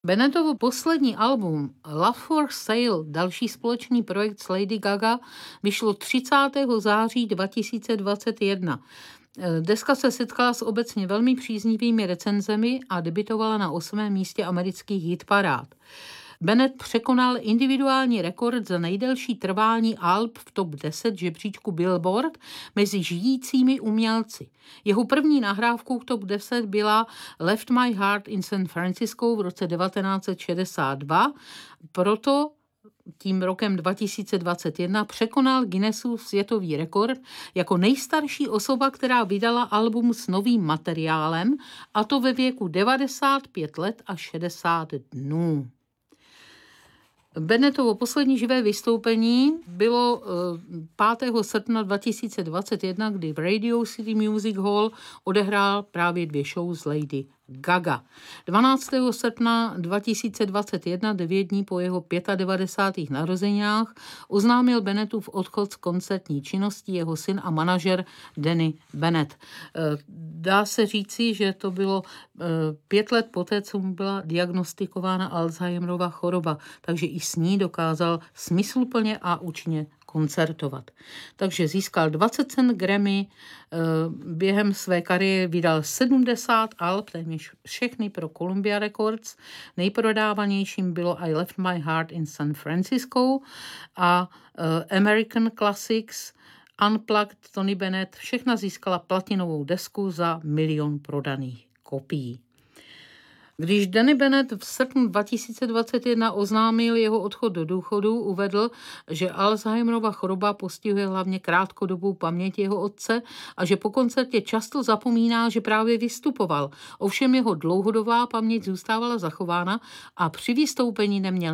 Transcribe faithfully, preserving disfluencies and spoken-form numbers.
Bennettovo poslední album Love for Sale, další společný projekt s Lady Gaga, vyšlo třicátého září dva tisíce dvacet jedna. Deska se setkala s obecně velmi příznivými recenzemi a debutovala na osmém místě amerických hitparád. Bennett překonal individuální rekord za nejdelší trvání alb v top deset žebříčku Billboard mezi žijícími umělci. Jeho první nahrávkou v top deset byla Left My Heart in San Francisco v roce devatenáct set šedesát dva, proto tím rokem dva tisíce dvacet jedna překonal Guinnessův světový rekord jako nejstarší osoba, která vydala album s novým materiálem, a to ve věku devadesát pět let a šedesát dnů. Bennettovo poslední živé vystoupení bylo pátého srpna dva tisíce dvacet jedna, kdy v Radio City Music Hall odehrál právě dvě show s Lady Gaga. dvanáctého srpna dva tisíce dvacet jedna, devět dní po jeho devadesátých pěti narozeninách, oznámil Bennettův odchod z koncertní činnosti jeho syn a manažer Danny Bennett. Dá se říci, že to bylo pět let poté, co mu byla diagnostikována Alzheimerova choroba, takže i s ní dokázal smysluplně a účinně koncertovat. Takže získal dvacet cen Grammy, během své kariéry vydal sedmdesát alb, téměř všechny pro Columbia Records. Nejprodávanějším bylo I Left My Heart in San Francisco a American Classics, Unplugged, Tony Bennett, všechna získala platinovou desku za milion prodaných kopií. Když Danny Bennett v srpnu dva tisíce dvacet jedna oznámil jeho odchod do důchodu, uvedl, že Alzheimerova choroba postihuje hlavně krátkodobou paměť jeho otce a že po koncertě často zapomíná, že právě vystupoval. Ovšem jeho dlouhodobá paměť zůstávala zachována a při vystoupení neměl